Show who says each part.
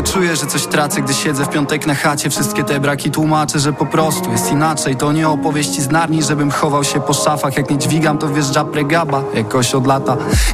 Speaker 1: czuję, że coś tracę, gdy siedzę w piątek na chacie. Wszystkie te braki tłumaczę, że po prostu jest inaczej. To nie opowieści z Narni, żebym chował się po szafach. Jak nie dźwigam, to wjeżdża pregaba jakoś od lata.